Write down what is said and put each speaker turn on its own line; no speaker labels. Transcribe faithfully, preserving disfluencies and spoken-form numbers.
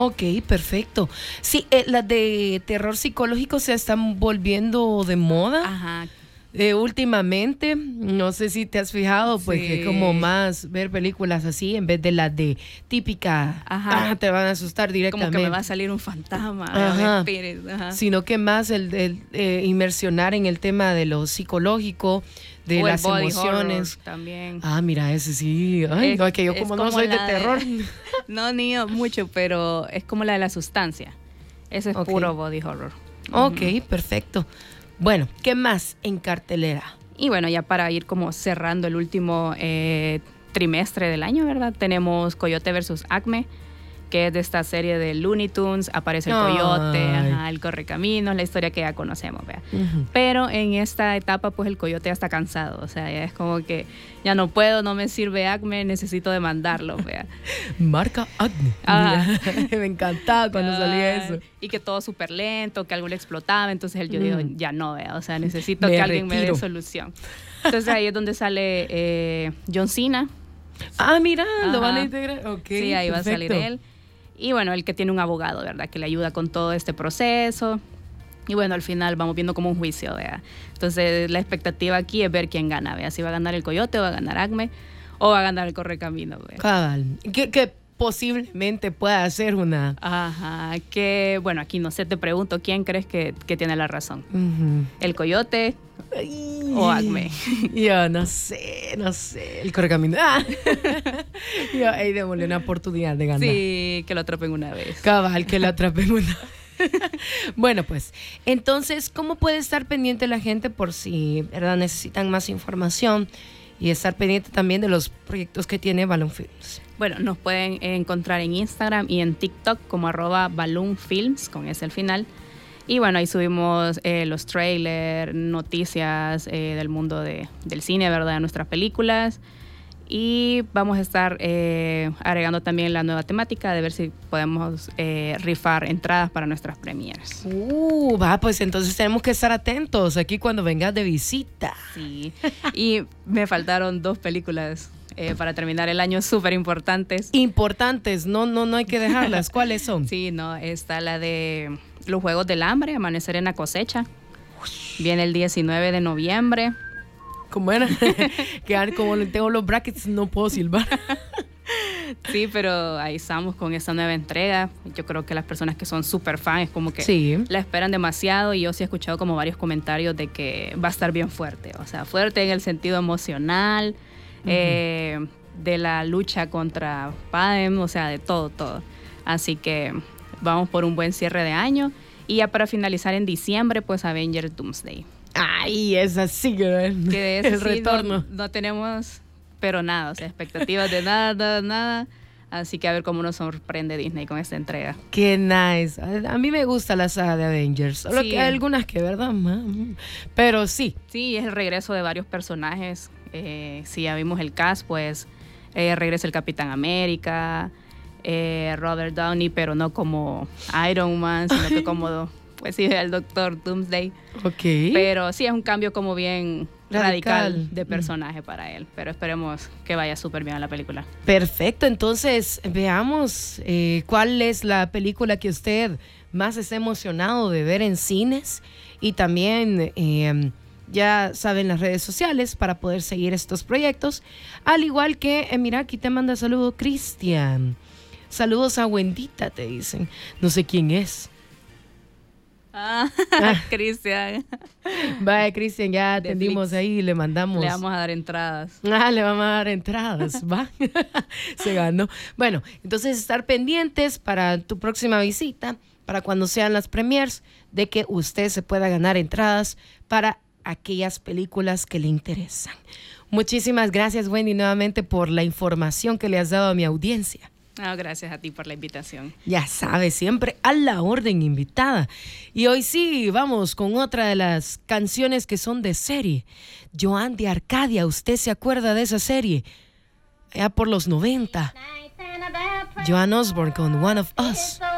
Ok, perfecto. Sí, eh, las de terror psicológico se están volviendo de moda.
Ajá.
Eh, últimamente, no sé si te has fijado, pues
Sí.
que como más ver películas así en vez de las de típica,
Ajá.
ah, te van a asustar directamente.
Como que me va a salir un fantasma,
Ajá.
un espíritu. Ajá.
Sino que más el, el eh, inmersionar en el tema de lo psicológico, de
O el
las
body
emociones.
horror también.
Ah, mira, ese sí. Ay,
Es-
no, es que yo
es
como no
como
soy de
la de-
terror.
No, ni yo mucho, pero es como la de la sustancia. Ese es
Ok.
puro body horror.
Ok, perfecto. Bueno, ¿qué más en cartelera?
Y bueno, ya para ir como cerrando el último eh, trimestre del año, ¿verdad? Tenemos Coyote versus Acme, que es de esta serie de Looney Tunes. Aparece el coyote,
Ay.
ajá, el correcaminos, la historia que ya conocemos, ¿verdad?
Ujú.
Pero en esta etapa, pues el coyote ya está cansado. O sea, ya es como que ya no puedo, no me sirve Acme, necesito demandarlo, ¿verdad?
Marca Acme.
Ajá.
Me encantaba cuando salía eso.
Y que todo súper lento, que algo le explotaba. Entonces él yo digo,
Mm.
ya no, vea, o sea, necesito
Me
que alguien me
retiro.
dé solución. Entonces ahí es donde sale eh, John Cena.
Ah, mira, lo
Ajá.
van a integrar. Ok,
Sí, ahí va a salir
perfecto.
él. Y bueno, el que tiene un abogado, ¿verdad? Que le ayuda con todo este proceso. Y bueno, al final vamos viendo como un juicio, ¿vea? Entonces la expectativa aquí es ver quién gana, ¿vea? Si va a ganar el coyote o va a ganar Acme o va a ganar el correcamino, ¿vea?
Cabal. Que, que posiblemente pueda ser una.
Ajá, que bueno, aquí no sé, te pregunto, ¿quién crees que, que tiene la razón?
Ujú.
¿El coyote
Ay.
o Acme?
Yo no sé, no sé. El correcamino. Ah. Yo ahí démosle una oportunidad de ganar.
Sí, que lo atrapen una vez.
Cabal, que la atrapen una. Bueno, pues, entonces, ¿cómo puede estar pendiente la gente por si, verdad, necesitan más información y estar pendiente también de los proyectos que tiene Balloon Films?
Bueno, nos pueden encontrar en Instagram y en TikTok como arroba Balloon Films, con ese al final. Y bueno, ahí subimos eh, los trailers, noticias eh, del mundo de, del cine, ¿verdad? De nuestras películas. Y vamos a estar eh, agregando también la nueva temática de ver si podemos eh, rifar entradas para nuestras premieres.
Uh, va, pues entonces tenemos que estar atentos aquí cuando vengas de visita.
Sí. Y me faltaron dos películas eh, para terminar el año súper importantes.
Importantes, no, no, no hay que dejarlas. ¿Cuáles son?
Sí, no, está la de Los Juegos del Hambre, Amanecer en la Cosecha. Viene el diecinueve de noviembre.
¿Cómo era? Que como tengo los brackets no puedo silbar.
Sí, pero ahí estamos con esta nueva entrega. Yo creo que las personas que son súper fans como que
Sí.
la esperan demasiado, y yo sí he escuchado como varios comentarios de que va a estar bien fuerte. O sea, fuerte en el sentido emocional, uh-huh. eh, de la lucha contra Padem, o sea, de todo, todo. Así que vamos por un buen cierre de año. Y ya para finalizar en diciembre, pues Avengers Doomsday.
Ay, es así, ¿verdad?
Que de eso
el
sí
retorno.
No, no tenemos, pero nada, o sea, expectativas de nada, nada, nada. Así que a ver cómo nos sorprende Disney con esta entrega.
Qué nice. A, a mí me gusta la saga de Avengers. Solo
Sí.
que hay algunas que, ¿verdad? Mam? Pero sí.
Sí, es el regreso de varios personajes. Eh, si ya vimos el cast, pues eh, regresa el Capitán América, eh, Robert Downey, pero no como Iron Man, sino que como, pues sí, el Doctor Doomsday.
Ok.
Pero sí, es un cambio como bien
Radical.
radical de personaje para él. Pero esperemos que vaya súper bien a la película.
Perfecto. Entonces, veamos eh, cuál es la película que usted más está emocionado de ver en cines. Y también, eh, ya saben, las redes sociales para poder seguir estos proyectos. Al igual que, eh, mira, aquí te manda saludo Cristian. Saludos a Wendita, te dicen. No sé quién es.
Ah, Cristian.
Vaya, Cristian, ya
De
atendimos
Flix.
ahí, le mandamos.
Le vamos a dar entradas.
Ah, le vamos a dar entradas, va. Se ganó. Bueno, entonces estar pendientes para tu próxima visita, para cuando sean las premiers, de que usted se pueda ganar entradas para aquellas películas que le interesan. Muchísimas gracias, Wendy, nuevamente por la información que le has dado a mi audiencia.
Ah, gracias a ti por la invitación.
Ya sabes, siempre a la orden, invitada. Y hoy sí, vamos con otra de las canciones que son de serie. Joan de Arcadia, ¿usted se acuerda de esa serie? Ya por los noventa. Joan Osborne con One of Us.